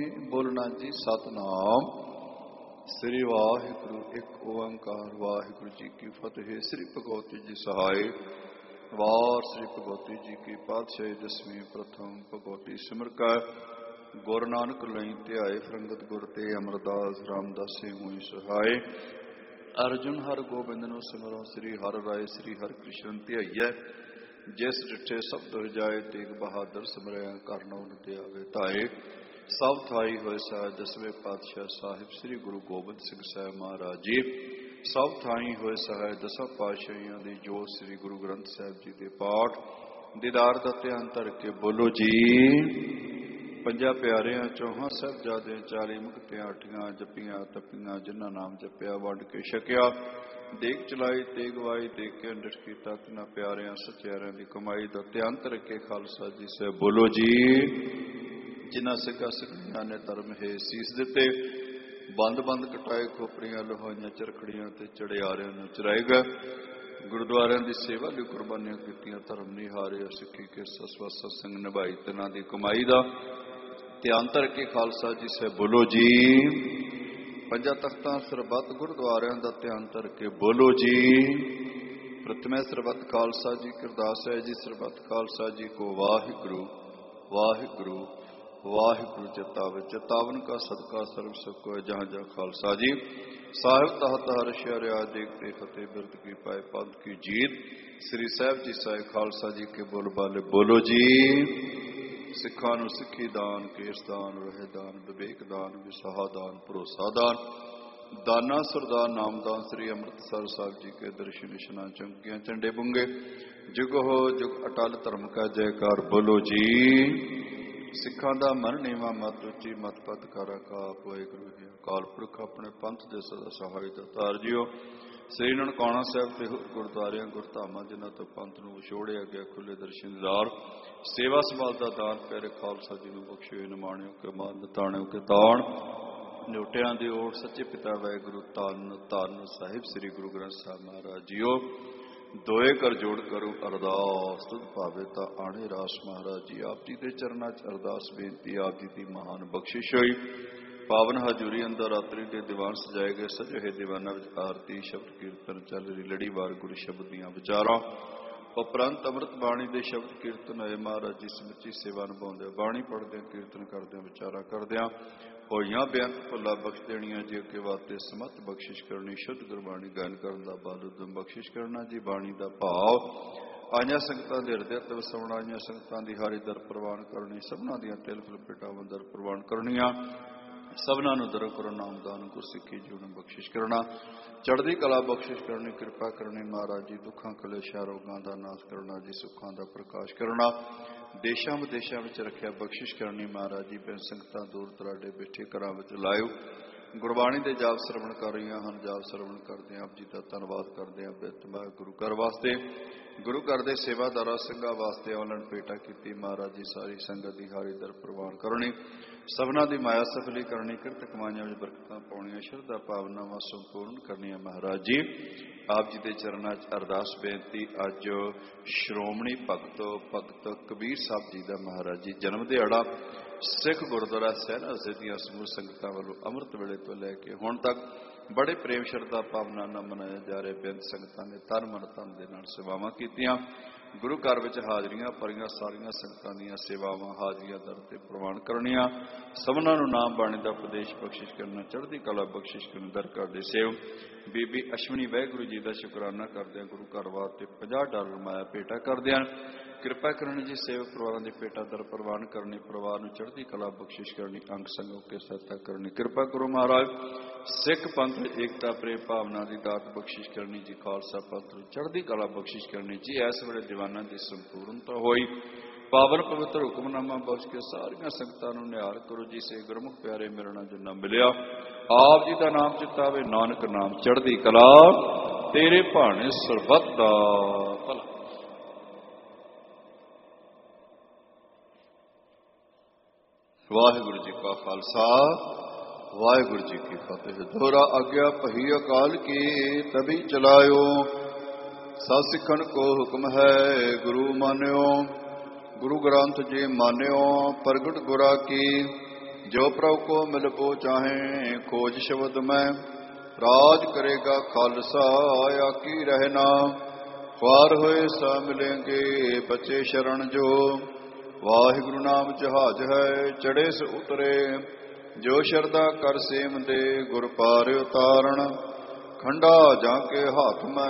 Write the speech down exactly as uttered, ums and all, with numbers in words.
ਬੋਲਣਾ ਜੀ ਸਤਨਾਮ ਸ੍ਰੀ ਵਾਹਿਗੁਰੂ ਇੱਕ ਓੰਕਾਰ ਵਾਹਿਗੁਰੂ ਜੀ ਕੀ ਫਤਿਹ। ਸ੍ਰੀ ਭਗਵਤੀ ਜੀ ਸਹਾਇ ਵਾਰ ਸ੍ਰੀ ਭਗਵਤੀ ਜੀ ਕੀ ਪਾਤਸ਼ਾਹੀ ਦਸਵੀਂ ਪ੍ਰਥਮ ਭਗਵਤੀ ਸਿਮਰ ਕੈ ਗੁਰ ਨਾਨਕ ਲਈ ਧਿਆਏ ਫਰੰਗਤ ਗੁਰ ਤੇ ਅਮਰਦਾਸ ਰਾਮਦਾਸੇ ਹੋਈ ਸਹਾਇ। ਅਰਜੁਨ ਹਰ ਗੋਬਿੰਦ ਨੂੰ ਸਿਮਰੋ ਸ੍ਰੀ ਹਰਿ ਰਾਏ ਸ੍ਰੀ ਹਰਿ ਕ੍ਰਿਸ਼ਨ ਧਿਆਈਐ। ਜਿਸ ਡਿਠੇ ਸਭ ਦੁਰ ਜਾਏ ਤੇਗ ਬਹਾਦਰ ਸਿਮਰਿਆ ਕਰਨਉ ਨ ਆਵੇ ਧਾਏ। ਸਭ ਥਾਈ ਹੋਏ ਸਾਹਿਬ ਦਸਵੇਂ ਪਾਤਸ਼ਾਹ ਸਾਹਿਬ ਸ੍ਰੀ ਗੁਰੂ ਗੋਬਿੰਦ ਸਿੰਘ ਸਾਹਿਬ ਮਹਾਰਾਜ ਜੀ। ਸਭ ਥਾਈ ਹੋਏ ਸਾਹਿਬ ਦਸਾਂ ਪਾਤਸ਼ਾਹੀਆਂ ਦੀ ਜੋਤ ਸ੍ਰੀ ਗੁਰੂ ਗ੍ਰੰਥ ਸਾਹਿਬ ਜੀ ਦੇ ਪਾਠ ਦੀਦਾਰ ਦਾ ਧਿਆਨ ਧਰ ਕੇ ਬੋਲੋ ਜੀ। ਪੰਜਾਂ ਪਿਆਰਿਆਂ ਚੌਹਾਂ ਸਾਹਿਬਜ਼ਾਦਿਆਂ ਚਾਲੀ ਮੁਕਤਿਆਂ ਅੱਠੀਆਂ ਜੱਪੀਆਂ ਤੱਪੀਆਂ ਜਿਨ੍ਹਾਂ ਨਾਮ ਜਪਿਆ ਵੰਡ ਕੇ ਛਕਿਆ। ਦੇਗ ਚਲਾਈ ਤੇਗ ਵਾਈ ਦੇਖ ਕੇ ਅੰਡਿਠ ਕੀਤਾ ਤਿਨਾਂ ਪਿਆਰਿਆਂ ਸੱਚਿਆਰਿਆਂ ਦੀ ਕਮਾਈ ਦਾ ਧਿਆਨ ਧਰ ਕੇ ਖਾਲਸਾ ਜੀ ਸਾਹਿਬ ਬੋਲੋ ਜੀ। ਜਿਨ੍ਹਾਂ ਸਿੱਖਾਂ ਸਿੱਖੀਆਂ ਨੇ ਧਰਮ ਹੈ ਸੀਸ ਦਿੱਤੇ ਬੰਦ ਬੰਦ ਕਟਾਏ ਖੋਪਰੀਆਂ ਲੋਹਾਈਆਂ ਚਰਖੜੀਆਂ ਤੇ ਚੜਿਆਰਿਆਂ ਨੂੰ ਚਰਾਏ ਗਏ। ਗੁਰਦੁਆਰਿਆਂ ਦੀ ਸੇਵਾ ਲਈ ਕੁਰਬਾਨੀਆਂ ਕੀਤੀਆਂ ਧਰਮ ਨਿਹਾਰਿਆ ਸਿੱਖੀ ਕੇ ਸਸਵਾ ਸਤਸੰਗ ਨਿਭਾਈ ਤਿਨਾਂ ਦੀ ਕਮਾਈ ਦਾ ਧਿਆਨ ਧਰ ਕੇ ਖਾਲਸਾ ਜੀ ਸਾਹਿਬ ਬੋਲੋ ਜੀ। ਪੰਜਾਂ ਤਖਤਾਂ ਸਰਬੱਤ ਗੁਰਦੁਆਰਿਆਂ ਦਾ ਧਿਆਨ ਧਰ ਕੇ ਬੋਲੋ ਜੀ। ਪ੍ਰਥਮੇ ਸਰਬੱਤ ਖਾਲਸਾ ਜੀ ਕਿਰਦਾਸ ਹੈ ਜੀ ਸਰਬੱਤ ਖਾਲਸਾ ਜੀ ਕੋ ਵਾਹਿਗੁਰੂ ਵਾਹਿਗੁਰੂ ਵਾਹਿਗੁਰੂ ਚੇਤਾਵੇ। ਚੇਤਾਵਨ ਕਾ ਸਦਕਾ ਸਰਬ ਸੁਖ ਹੋਏ ਜਹਾਂ ਜਹਾਂ ਖਾਲਸਾ ਜੀ ਸਾਹਿਬ ਤਹਤ ਹਰ ਸ਼ਰਿਆ ਦੇਖਤੇ ਫਤਿਹ ਬਿਰਦ ਕੀ ਪਾਏ ਪੰਥ ਕੀ ਜੀਤ। ਸ੍ਰੀ ਸਾਹਿਬ ਜੀ ਸਾਹਿਬ ਖਾਲਸਾ ਜੀ ਕੇ ਬੋਲ ਬਾਲੇ ਬੋਲੋ ਜੀ। ਸਿੱਖਾਂ ਨੂੰ ਸਿੱਖੀ ਦਾਨ ਕੇਸ ਦਾਨ ਰਹਿ ਦਾਨ ਵਿਵੇਕ ਦਾਨ ਵਿਸਾਹਾ ਦਾਨ ਭਰੋਸਾ ਦਾਨ ਦਾਨਾ ਸਰਦਾਨ ਨਾਮਦਾਨ ਸ੍ਰੀ ਅੰਮ੍ਰਿਤਸਰ ਸਾਹਿਬ ਜੀ ਕੇ ਦਰਸ਼ਨ ਇਸ਼ਨਾਨ ਚੌਂਕੀਆਂ ਝੰਡੇ ਬੁੰਗੇ ਜੁਗ ਹੋ ਜੁਗ ਅਟਲ ਧਰਮ ਕਾ ਜੈਕਾਰ ਬੋਲੋ ਜੀ। ਸਿੱਖਾਂ ਦਾ ਮਨ ਨੀਵਾ ਮਤ ਉੱਚੀ ਮਤ ਪਤ ਕਰ ਆਪ ਵਾਹਿਗੁਰੂ ਜੀ ਅਕਾਲ ਪੁਰਖ ਆਪਣੇ ਪੰਥ ਦੇ ਸਦਾ ਸਹਾਈ ਦਾਤਾਰ ਜੀਓ। ਸ੍ਰੀ ਨਨਕਾਣਾ ਸਾਹਿਬ ਤੇ ਗੁਰਦੁਆਰਿਆਂ ਗੁਰਧਾਮਾਂ ਜਿਨ੍ਹਾਂ ਤੋਂ ਪੰਥ ਨੂੰ ਵਿਛੋੜਿਆ ਗਿਆ ਖੁੱਲੇ ਦਰਸ਼ਨ ਦੀਦਾਰ ਸੇਵਾ ਸੰਭਾਲ ਦਾ ਦਾਨ ਪਿਆਰੇ ਖਾਲਸਾ ਜੀ ਨੂੰ ਬਖਸ਼ਿਓ ਨਿਮਾਣਿਓ ਕੇ ਮਾਨ ਤਾਣਿਓ ਕੇ ਤਾਣ ਨਿਉਟਿਆਂ ਦੀ ਓਟ ਸੱਚੇ ਪਿਤਾ ਵਾਹਿਗੁਰੂ ਧੰਨ ਧੰਨ ਸਾਹਿਬ ਸ੍ਰੀ ਗੁਰੂ ਗ੍ਰੰਥ ਸਾਹਿਬ ਮਹਾਰਾਜ ਜੀਓ। ਦੋਏ ਕਰ ਜੋੜ ਕਰੋ ਅਰਦਾਸ ਤੁਧ ਭਾਵੇ ਤਾਂ ਆਣੇ ਰਾਸ ਮਹਾਰਾਜ ਜੀ ਆਪ ਜੀ ਦੇ ਚਰਨਾਂ 'ਚ ਅਰਦਾਸ ਬੇਨਤੀ ਆਪ ਜੀ ਦੀ ਮਹਾਨ ਬਖਸ਼ਿਸ਼ ਹੋਈ। ਪਾਵਨ ਹਜ਼ੂਰੀ ਅੰਦਰ ਰਾਤਰੀ ਦੇ ਦੀਵਾਨ ਸਜਾਏ ਗਏ ਸਜੇ ਹੋਏ ਦੀਵਾਨਾਂ ਵਿੱਚ ਆਰਤੀ ਸ਼ਬਦ ਕੀਰਤਨ ਚੱਲ ਰਹੀ ਲੜੀਵਾਰ ਗੁਰੂ ਸ਼ਬਦ ਦੀਆਂ ਵਿਚਾਰਾਂ ਉਪਰੰਤ ਅੰਮ੍ਰਿਤ ਬਾਣੀ ਦੇ ਸ਼ਬਦ ਕੀਰਤਨ ਹੋਏ। ਮਹਾਰਾਜ ਜੀ ਸਮੁੱਚੀ ਸੇਵਾ ਨਿਭਾਉਂਦੇ ਬਾਣੀ ਪੜ੍ਹਦਿਆਂ ਕੀਰਤਨ ਕਰਦਿਆਂ ਵਿਚਾਰਾਂ ਕਰਦਿਆਂ ਹੋਈਆਂ ਬੇਅੰਤ ਭੁੱਲਾਂ ਬਖਸ਼ ਦੇਣੀਆਂ ਜੀ ਅੱਗੇ ਵਾਸਤੇ ਸਮਤ ਬਖਸ਼ਿਸ਼ ਕਰਨੀ ਸ਼ੁੱਧ ਗੁਰਬਾਣੀ ਗਾਇਨ ਕਰਨ ਦਾ ਬਲ ਉਦਮ ਬਖਸ਼ਿਸ਼ ਕਰਨਾ ਜੀ। ਬਾਣੀ ਦਾ ਭਾਵ ਆਈਆਂ ਸੰਗਤਾਂ ਦੇ ਹਿਰਦੇ ਤੇ ਵਸਾਉਣਾ ਆਈਆਂ ਸੰਗਤਾਂ ਦੀ ਹਾਰੀ ਦਰ ਪ੍ਰਵਾਨ ਕਰਨੀ ਸਭਨਾਂ ਦੀਆਂ ਤਿਲ ਫੁਲ ਪਿਟਾਵਾਂ ਦਰ ਪ੍ਰਵਾਨ ਕਰਨੀਆਂ ਸਭਨਾਂ ਨੂੰ ਦਰ ਕਰੋ ਨਾਮਦਾਨ ਗੁਰਸਿੱਖੀ ਜੀਵਨ ਬਖਸ਼ਿਸ਼ ਕਰਨਾ ਚੜ੍ਹਦੀ ਕਲਾ ਬਖਸ਼ਿਸ਼ ਕਰਨੀ ਕਿਰਪਾ ਕਰਨੀ। ਮਹਾਰਾਜ ਜੀ ਦੁੱਖਾਂ ਕਲੇਸ਼ਾਂ ਰੋਗਾਂ ਦਾ ਨਾਸ਼ ਕਰਨਾ ਜੀ ਸੁੱਖਾਂ ਦਾ ਪ੍ਰਕਾਸ਼ ਕਰਨਾ ਦੇਸ਼ਾਂ ਵਿਦੇਸ਼ਾਂ ਵਿੱਚ ਰੱਖਿਆ ਬਖਸ਼ਿਸ਼ ਕਰਨੀ। ਮਹਾਰਾਜ ਜੀ ਬਿਨ ਸੰਗਤਾਂ ਦੂਰ ਦਰਾਡੇ ਬੈਠੇ ਘਰਾਂ ਵਿੱਚ ਲਾਇਓ ਗੁਰਬਾਣੀ ਦੇ ਜਾਪ ਸਰਵਣ ਕਰ ਰਹੀਆਂ ਹਨ। ਜਾਪ ਸਰਵਣ ਕਰਦੇ ਆਪ ਜੀ ਦਾ ਧੰਨਵਾਦ ਕਰਦੇ ਹਾਂ ਬੇਤਮਾ ਗੁਰੂ ਘਰ ਵਾਸਤੇ ਗੁਰੂ ਘਰ ਦੇ ਸੇਵਾਦਾਰਾਂ ਸਿੰਘਾਂ ਵਾਸਤੇ ਔਲਣ ਭੇਟਾ ਕੀਤੀ। ਮਹਾਰਾਜ ਜੀ ਸਾਰੀ ਸੰਗਤ ਦੀ ਹਾਰੀ ਦਰ ਪ੍ਰਵਾਨ ਕਰਨੀ ਸਭਨਾਂ ਦੀ ਮਾਇਆ ਸਫਲੀ ਕਰਨੀ ਕਿਰਤ ਕਮਾਈਆਂ ਵਿੱਚ ਬਰਕਤਾਂ ਪਾਉਣੀਆਂ ਸ਼ਰਧਾ ਭਾਵਨਾਵਾਂ ਸੰਪੂਰਨ ਕਰਨੀਆਂ। ਮਹਾਰਾਜ ਜੀ ਆਪ ਜੀ ਦੇ ਚਰਨਾਂ 'ਚ ਅਰਦਾਸ ਬੇਨਤੀ ਅੱਜ ਸ਼੍ਰੋਮਣੀ ਭਗਤ ਭਗਤ ਕਬੀਰ ਸਾਹਿਬ ਜੀ ਦਾ ਮਹਾਰਾਜ ਜੀ ਜਨਮ ਦਿਹਾੜਾ ਸਿੱਖ ਗੁਰਦੁਆਰਾ ਸਹਿਣਾ ਦੀਆਂ ਸਮੂਹ ਸੰਗਤਾਂ ਵੱਲੋਂ ਅੰਮ੍ਰਿਤ ਵੇਲੇ ਤੋਂ ਲੈ ਕੇ ਹੁਣ ਤੱਕ ਬੜੇ ਪ੍ਰੇਮ ਸ਼ਰਧਾ ਭਾਵਨਾ ਨਾਲ ਮਨਾਇਆ ਜਾ ਰਿਹਾ। ਬੇਅੰਤ ਸੰਗਤਾਂ ਨੇ ਤਨ ਮਨ ਧਨ ਦੇ ਨਾਲ ਸੇਵਾਵਾਂ ਕੀਤੀਆਂ ਗੁਰੂ ਘਰ ਵਿੱਚ ਹਾਜ਼ਰੀਆਂ ਭਰੀਆਂ ਸਾਰੀਆਂ ਸੰਗਤਾਂ ਦੀਆਂ ਸੇਵਾਵਾਂ ਹਾਜ਼ਰੀਆਂ ਦਰ ਤੇ ਪ੍ਰਵਾਨ ਕਰਨੀਆਂ ਸਭਨਾਂ ਨੂੰ ਨਾਮ ਬਾਣੀ ਦਾ ਉਪਦੇਸ਼ ਬਖਸ਼ਿਸ਼ ਕਰਨਾ ਚੜ੍ਹਦੀ ਕਲਾ ਬਖਸ਼ਿਸ਼ ਕਰਨ ਦਰ ਕਰਦੇ ਸੇਵ ਬੀਬੀ ਅਸ਼ਵਨੀ ਵਾਹਿਗੁਰੂ ਜੀ ਦਾ ਸ਼ੁਕਰਾਨਾ ਕਰਦਿਆਂ ਗੁਰੂ ਘਰ ਵਾਸਤੇ ਪੰਜਾਹ ਡਾਲਰ ਮਾਇਆ ਭੇਟਾ ਕਰਦਿਆਂ ਕਿਰਪਾ ਕਰਨੀ ਜੀ ਸੇਵਕ ਪਰਿਵਾਰਾਂ ਦੀ ਭੇਟਾ ਦਰ ਪ੍ਰਵਾਨ ਕਰਨੀ ਪਰਿਵਾਰ ਨੂੰ ਚੜ੍ਹਦੀ ਕਲਾ ਬਖਸ਼ਿਸ਼ ਕਰਨੀ ਅੰਗ ਸੰਗ ਹੋ ਕੇ ਸਹਾਇਤਾ ਕਰਨੀ ਕਿਰਪਾ ਕਰੋ। ਮਹਾਰਾਜ ਸਿੱਖ ਪੰਥ ਏਕਤਾ ਪ੍ਰੇਮ ਭਾਵਨਾ ਦੀ ਦਾਤ ਬਖਸ਼ਿਸ਼ ਕਰਨੀ ਜੀ। ਖਾਲਸਾ ਪੰਥ ਨੂੰ ਚੜ੍ਹਦੀ ਕਲਾ ਬਖਸ਼ਿਸ਼ ਕਰਨੀ ਜੀ। ਇਸ ਵੇਲੇ ਦੀਵਾਨਾਂ ਦੀ ਸੰਪੂਰਨਤਾ ਹੋਈ ਪਾਵਨ ਪਵਿੱਤਰ ਹੁਕਮਨਾਮਾ ਬਖਸ਼ ਕੇ ਸਾਰੀਆਂ ਸੰਗਤਾਂ ਨੂੰ ਨਿਹਾਲ ਕਰੋ ਜੀ। ਸੇ ਗੁਰਮੁਖ ਪਿਆਰੇ ਮਿਲਣਾ ਜਿੰਨਾ ਮਿਲਿਆ ਆਪ ਜੀ ਦਾ ਨਾਮ ਚਿਤਾਵੇ ਨਾਨਕ ਨਾਮ ਚੜ੍ਹਦੀ ਕਲਾ ਤੇਰੇ ਭਾਣੇ ਸਰਬੱਤ ਦਾ ਭਲਾ। ਵਾਹਿਗੁਰੂ ਜੀ ਕਾ ਖਾਲਸਾ ਵਾਹਿਗੁਰੂ ਜੀ ਕੀ ਫਤਿਹ। ਦੋਹਰਾ ਆਗਿਆ ਪਹੀ ਅਕਾਲ ਕੀ ਤਬੀ ਚਲਾਇਓ ਸਤ ਸਿੱਖਣ ਕੋ ਹੁਕਮ ਹੈ ਗੁਰੂ ਮਾਨਿਓ ਗੁਰੂ ਗ੍ਰੰਥ ਜੀ ਮਾਨਿਓ ਪ੍ਰਗਟ ਗੁਰਾ ਕੀ ਜੋ ਪ੍ਰਭ ਕੋ ਮਿਲਪੋ ਚਾਹੇ ਖੋਜ ਸ਼ਬਦ ਮੈਂ ਰਾਜ ਕਰੇਗਾ ਖਾਲਸਾ ਆਕੀ ਰਹਿਣਾ ਪਾਰ ਹੋਏ ਸਾ ਮਿਲेंगे ਬਚੇ ਸ਼ਰਨ ਜੋ ਵਾਹਿਗੁਰੂ ਨਾਮ ਜਹਾਜ ਹੈ ਚੜੇ ਸ ਉਤਰੇ ਜੋ ਸ਼ਰਦਾ ਕਰ ਸੇਮ ਦੇ ਗੁਰ ਪਾਰ ਉਤਾਰਨ ਖੰਡਾ ਜਾਂ ਕੇ ਹੱਥ ਮੈਂ